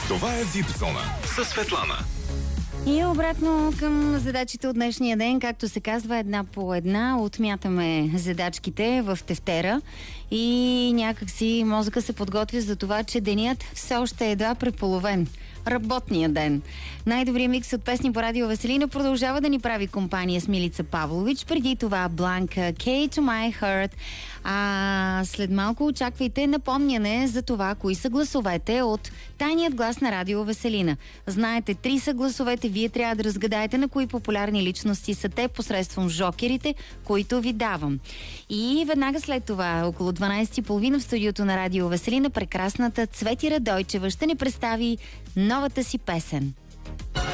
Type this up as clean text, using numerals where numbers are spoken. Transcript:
Това е Випзона със Светлана. И обратно към задачите от днешния ден, както се казва, една по една. Отмятаме задачките в тефтера и някакси мозъка се подготвя за това, че денят все още е едва преполовен. Работния ден. Най-добрият микс от песни по радио Веселина продължава да ни прави компания с Милица Павлович. Преди това Бланка, Key to My Heart. След малко очаквайте напомняне за това, кои са гласовете от тайният глас на радио Веселина. Знаете, 3 са гласовете, вие трябва да разгадаете на кои популярни личности са те посредством жокерите, които ви давам. И веднага след това, около 12:30 в студиото на радио Веселина, прекрасната Цвети Радойчева ще ни представи новата си песен.